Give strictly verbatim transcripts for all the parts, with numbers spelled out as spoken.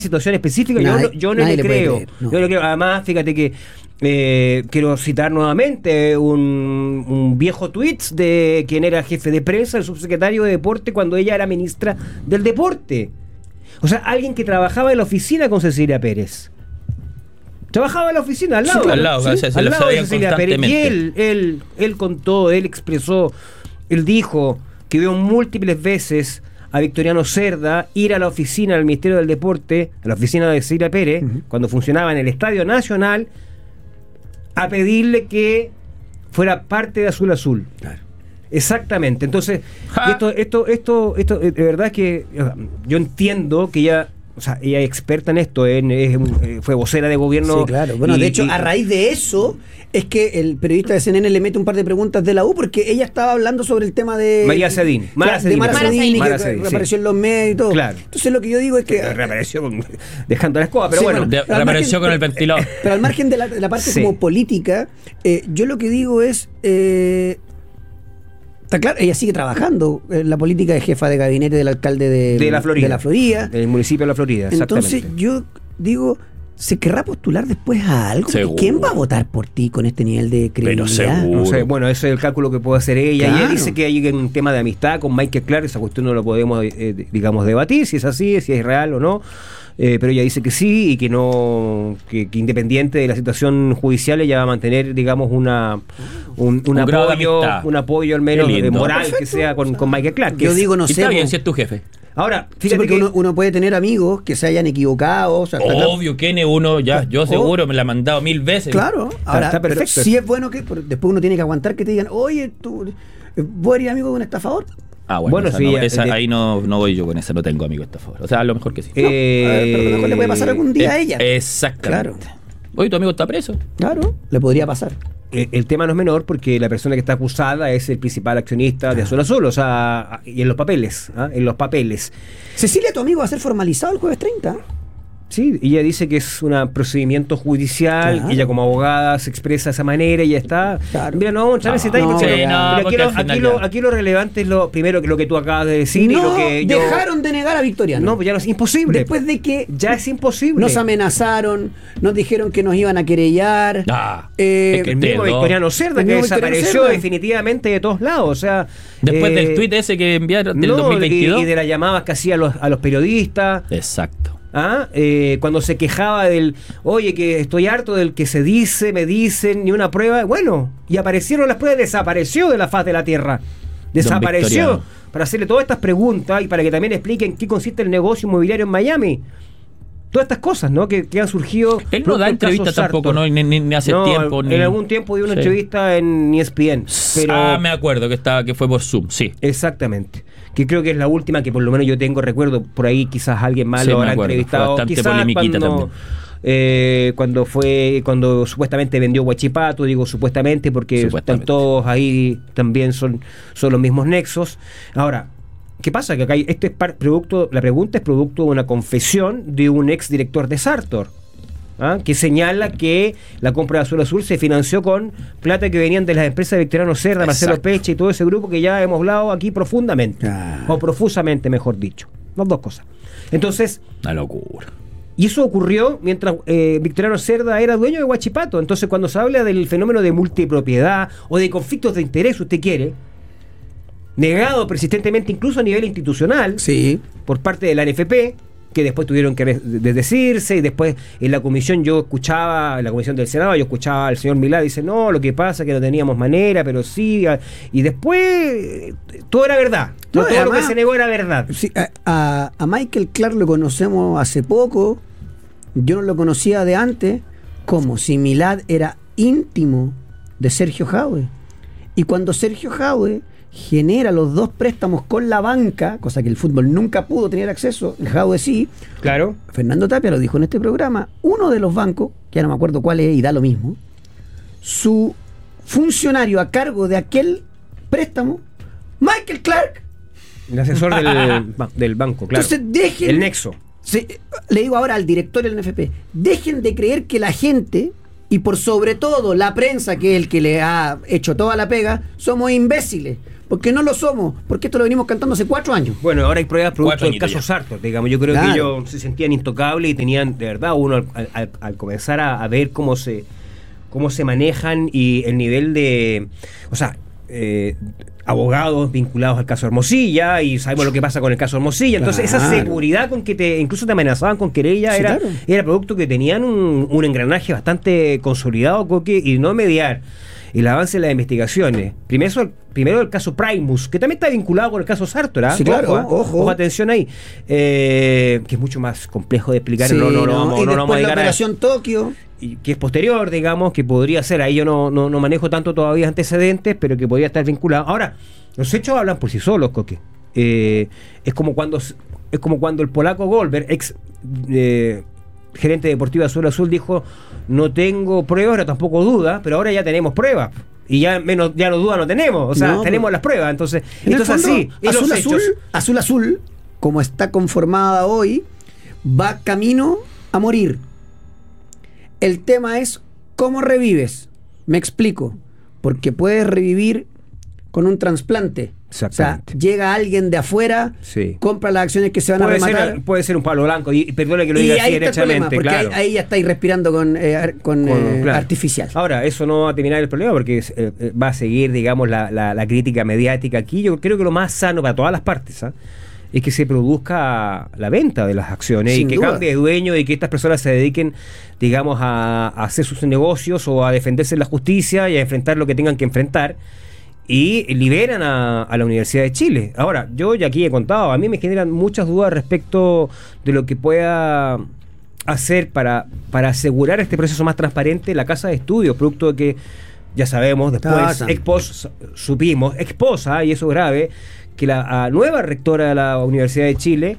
situación específica, Nadie, yo, yo no le, le creo. creer, no. Yo no le creo. Además, fíjate que eh, quiero citar nuevamente un, un viejo tweet de quien era jefe de prensa, el subsecretario de Deporte, cuando ella era ministra del Deporte. O sea, alguien que trabajaba en la oficina con Cecilia Pérez. Trabajaba en la oficina, al lado. Sí, al lado, ¿sí? se, se al lo lado de sabían Cecilia Pérez. Y constantemente. él, él, él contó, él expresó, él dijo que vio múltiples veces a Victoriano Cerda ir a la oficina del Ministerio del Deporte, a la oficina de Cecilia Pérez, uh-huh. cuando funcionaba en el Estadio Nacional, a pedirle que fuera parte de Azul Azul. Claro. Exactamente. Entonces, esto, esto, esto, esto, de verdad es que yo entiendo que ella, o sea, ella es experta en esto, en, es, fue vocera de gobierno. Sí, claro. Bueno, y, de hecho, y, a raíz de eso es que el periodista de C N N le mete un par de preguntas de la U, porque ella estaba hablando sobre el tema de María Cedín, Mara Cedín, de Mara Cedín, Mara que Cedín, reapareció sí. en los medios y todo. Claro. Entonces lo que yo digo es que reapareció con, dejando la escoba, pero sí, bueno, bueno de, reapareció margen, con el ventilador. Pero al margen de la, de la parte sí. como política, eh, yo lo que digo es eh, está claro, ella sigue trabajando en la política de jefa de gabinete del alcalde de, de la Florida, de la Florida, del municipio de la Florida. Entonces yo digo, ¿se querrá postular después a algo? Seguro. ¿Quién va a votar por ti con este nivel de credibilidad? No sé, bueno, ese es el cálculo que puede hacer ella. Claro. Y ella dice que hay un tema de amistad con Michael Clark, esa cuestión no lo podemos, eh, digamos, debatir, si es así, si es real o no. Eh, pero ella dice que sí y que no, que, que independiente de la situación judicial ella va a mantener, digamos, una un, un, un apoyo, un apoyo al menos de moral. Perfecto. Que sea con, con Michael Clark. Yo es, digo, no sé. Está bien, si es tu jefe. Ahora, fíjate sí, porque que uno, uno puede tener amigos que se hayan equivocado. O sea, obvio, Kene, uno ya, yo seguro me la he mandado mil veces. Claro, ahora, está perfecto. Pero sí es bueno que después uno tiene que aguantar que te digan, oye, tú, ¿vos eres amigo de un estafador? Ah, bueno, bueno esa sí, no, ya, esa, de, ahí no, no voy yo con esa, no tengo amigo estafador. O sea, a lo mejor que sí. No, eh, a ver, pero a lo mejor le puede pasar algún día eh, a ella. Exactamente. Claro. Oye, tu amigo está preso. Claro, le podría pasar. Eh, el tema no es menor porque la persona que está acusada es el principal accionista de Azul Azul, o sea, y en los papeles, ¿eh? en los papeles. Cecilia, tu amigo va a ser formalizado el jueves treinta. Sí, ella dice que es un procedimiento judicial, claro. ella como abogada se expresa de esa manera y ya está. Claro. Mira, no vamos a entrar en ese detalle, no, pero, sí, no, pero aquí, lo, aquí, lo, ya. aquí lo relevante es lo primero que lo que tú acabas de decir no, y lo que yo... dejaron de negar a Victoriano. No, pues ya no es imposible. Después de que ya es imposible. nos amenazaron, nos dijeron que nos iban a querellar. Ah, eh, es que el mismo Victoriano Cerda el que mismo Victoriano desapareció Cerda. definitivamente de todos lados, o sea... Después eh, del tuit ese que enviaron del no, dos mil veintidós. Y, y de las llamadas que hacía a los, a los periodistas. Exacto. ¿Ah? Eh, cuando se quejaba del, oye, que estoy harto del que se dice, me dicen, ni una prueba. Bueno, y aparecieron las pruebas, desapareció de la faz de la tierra. Desapareció para hacerle todas estas preguntas y para que también expliquen qué consiste el negocio inmobiliario en Miami. Todas estas cosas, ¿no? Que, que han surgido. Él no da entrevistas tampoco, ¿no? Ni, ni, ni hace no, tiempo. En ni... algún tiempo dio una sí. entrevista en E S P N. Pero... Ah, me acuerdo que estaba que fue por Zoom, sí. Exactamente. Que creo que es la última que por lo menos yo tengo recuerdo. Por ahí quizás alguien más sí, lo habrá entrevistado. Bastante quizás polemiquita cuando, también. Eh, cuando fue, cuando supuestamente vendió Huachipato, digo supuestamente porque supuestamente. están todos ahí, también son, son los mismos nexos. Ahora, ¿qué pasa? Que acá hay, este es par, producto, la pregunta es producto de una confesión de un ex director de Sartor, ¿ah? que señala que la compra de Azul Azul se financió con plata que venían de las empresas de Victoriano Cerda, Marcelo Peche y todo ese grupo que ya hemos hablado aquí profundamente, ah. o profusamente, mejor dicho. Las dos cosas. Entonces, una locura. Y eso ocurrió mientras eh, Victoriano Cerda era dueño de Huachipato. Entonces, cuando se habla del fenómeno de multipropiedad o de conflictos de interés, usted quiere, negado persistentemente incluso a nivel institucional, sí. por parte de la N F P, que después tuvieron que desdecirse, y después en la comisión yo escuchaba, en la comisión del Senado, yo escuchaba al señor Milá, dice, no, lo que pasa es que no teníamos manera, pero sí, y después todo era verdad, no, todo además, lo que se negó era verdad. Sí, a, a, a Michael Clark lo conocemos hace poco, yo no lo conocía de antes, como si Milad era íntimo de Sergio Jadwe, y cuando Sergio Jadwe genera los dos préstamos con la banca, cosa que el fútbol nunca pudo tener acceso, el Jadwe sí. Claro. Fernando Tapia lo dijo en este programa, uno de los bancos, que ya no me acuerdo cuál es y da lo mismo, su funcionario a cargo de aquel préstamo, Michael Clark. El asesor del, del banco, claro. Entonces dejen... El nexo. Se, le digo ahora al director del N F P, dejen de creer que la gente, y por sobre todo la prensa, que es el que le ha hecho toda la pega, somos imbéciles. Porque no lo somos, porque esto lo venimos cantando hace cuatro años. Bueno, ahora hay pruebas producto Cuatro del caso añitos ya. Sartor, digamos. Yo creo Claro. que ellos se sentían intocables y tenían, de verdad, uno al, al- al comenzar a, a ver cómo se cómo se manejan y el nivel de, o sea, eh, abogados vinculados al caso Hermosilla, y sabemos lo que pasa con el caso Hermosilla. Entonces, esa Claro. seguridad con que te incluso te amenazaban con querella Sí, era, claro. era producto que tenían un, un engranaje bastante consolidado, Coque, y no mediar el avance de las investigaciones. Primero, primero el caso Primus, que también está vinculado con el caso Sartor. ¿Ah? Sí, claro, ¿ah? ojo. Atención ahí. Eh, que es mucho más complejo de explicar. Sí, no, no, no, ¿no? vamos, y no, no vamos a después la llegar a- operación Tokio. y que es posterior, digamos, que podría ser, ahí yo no, no, no manejo tanto todavía antecedentes, pero que podría estar vinculado. Ahora, los hechos hablan por sí solos, Coque. Eh, es como cuando es como cuando el polaco Goldberg, ex eh, gerente deportivo de Azul Azul, dijo: no tengo pruebas, pero tampoco duda, pero ahora ya tenemos pruebas. Y ya menos, ya no duda no tenemos, o sea, No, tenemos pero- las pruebas, entonces, En el esto es fondo, así. Y Azul los Azul, hechos- Azul Azul, como está conformada hoy, va camino a morir. El tema es cómo revives. Me explico. Porque puedes revivir con un trasplante. O sea, Exactamente. llega alguien de afuera, Sí. compra las acciones que se van a puede rematar. ser, puede ser un Pablo Blanco, y, y perdone que lo y diga ahí así está el problema, derechamente, porque claro. ahí, ahí ya estáis respirando con, eh, ar- con, Con- eh, claro. artificial. Ahora, eso no va a terminar el problema porque eh, eh, va a seguir, digamos, la, la, la crítica mediática aquí. Yo creo que lo más sano para todas las partes, ¿ah?, es que se produzca la venta de las acciones Sin y que duda. cambie de dueño y que estas personas se dediquen, digamos, a, a hacer sus negocios o a defenderse en la justicia y a enfrentar lo que tengan que enfrentar. Y liberan a, a la Universidad de Chile. Ahora, yo ya aquí he contado, a mí me generan muchas dudas respecto de lo que pueda hacer para, para asegurar este proceso más transparente la casa de estudios, producto de que ya sabemos, después, Casa. ex post, supimos, ex post, ah, y eso es grave, que la a nueva rectora de la Universidad de Chile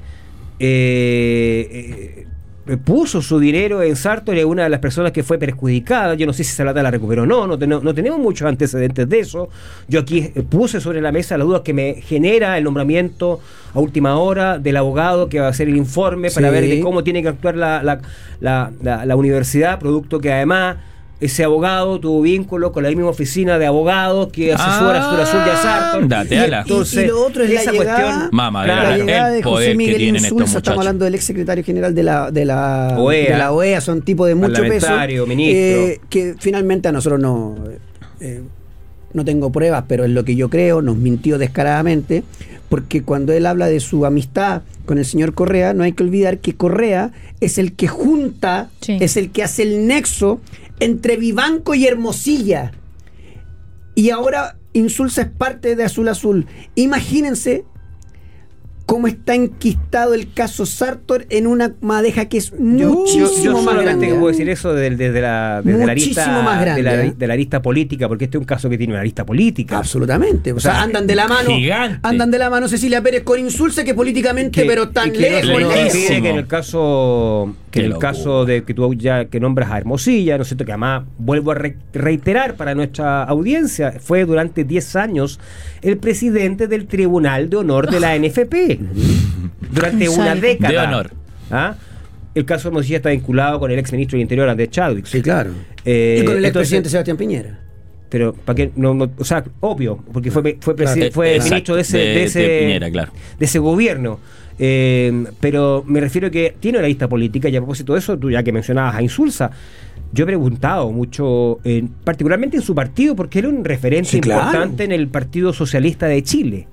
eh, eh, puso su dinero en Sartor y es una de las personas que fue perjudicada. Yo no sé si esa plata la recuperó o no, no, ten- no tenemos muchos antecedentes de eso. Yo aquí eh, puse sobre la mesa las dudas que me genera el nombramiento a última hora del abogado que va a hacer el informe para Sí. ver de cómo tiene que actuar la, la, la, la- la universidad, producto que además ese abogado tuvo vínculo con la misma oficina de abogados que asesora Ah, Azul Azul y a Sartor. ándate, ala. Entonces, Y- y lo otro es la esa llegada- cuestión, Mamá, claro, la el llegada de poder José que Miguel tienen estos Insulza, muchachos. estamos hablando del ex secretario general de la, de la, O E A. de la O E A, son tipos de mucho peso. Parlamentario, ministro. eh, que finalmente a nosotros no, eh, no tengo pruebas, pero es lo que yo creo, nos mintió descaradamente, porque cuando él habla de su amistad con el señor Correa, no hay que olvidar que Correa es el que junta, Sí. es el que hace el nexo entre Vivanco y Hermosilla. Y ahora Insulza es parte de Azul Azul. Imagínense cómo está enquistado el caso Sartor en una madeja que es Yo, muchísimo yo, yo más solamente grande. que puedo decir eso desde, desde la, desde la Muchísimo arista, más grande, de, la, ¿eh? de la arista política, porque este es un caso que tiene una arista política. Absolutamente. O, O sea, sea, andan de la mano. gigante. Andan de la mano Cecilia Pérez con Insulza, que políticamente, Que- pero tan y que lejos, no, no lejos. olvide que en el caso que Qué en el locura. caso de que tú ya que nombras a Hermosilla, ¿no es cierto? Que además vuelvo a re- reiterar para nuestra audiencia, fue durante diez años el presidente del Tribunal de Honor de la N F P. Durante una Exacto. década. De honor. ¿Ah? El caso de Hermosilla está vinculado con el ex ministro del Interior, Andrés Chadwick. Sí, claro. Eh, y con el entonces- expresidente Sebastián Piñera. Pero, ¿para qué? No, no, o sea, obvio, porque fue, fue, presi- Claro. fue Exacto, ministro de ese, de- de, de ese, Piñera, claro. de ese gobierno. Eh, pero me refiero que tiene una lista política, y a propósito de eso, tú ya que mencionabas a Insulza, yo he preguntado mucho, eh, particularmente en su partido, porque era un referente Sí, claro. importante en el Partido Socialista de Chile.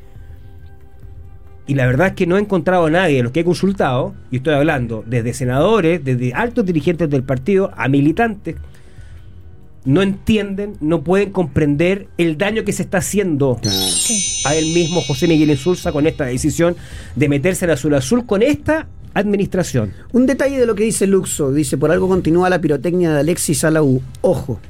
Y la verdad es que no he encontrado a nadie de los que he consultado, y estoy hablando desde senadores, desde altos dirigentes del partido, a militantes, no entienden, no pueden comprender el daño que se está haciendo Sí. a él mismo, José Miguel Insulza, con esta decisión de meterse en Azul Azul con esta administración. Un detalle de lo que dice Luxo. Dice, por algo continúa la pirotecnia de Alexis a la U. Ojo.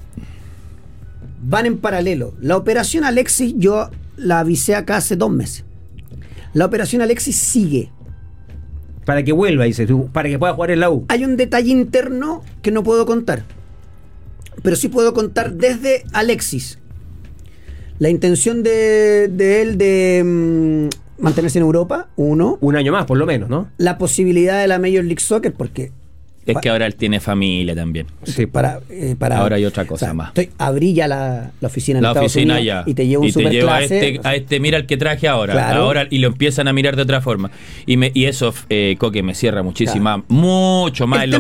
Van en paralelo. La operación Alexis yo la avisé acá hace dos meses. La operación Alexis sigue. Para que vuelva, dice tú, para que pueda jugar en la U. Hay un detalle interno que no puedo contar. Pero sí puedo contar desde Alexis. La intención de, de él de mm, mantenerse en Europa, uno. Un año más, por lo menos, ¿no? La posibilidad de la Major League Soccer, porque Es que ahora él tiene familia también. Sí, Para, eh, para, Ahora hay otra cosa o sea, más. Estoy, abrí ya la, la oficina en La Estados oficina Unidos ya. y te llevo un y te lleva a superclase. este, a este, mira el que traje ahora. Claro. Ahora y lo empiezan a mirar de otra forma. Y, me, y eso, eh, Coque, me cierra muchísimo, Claro. mucho más. El en lo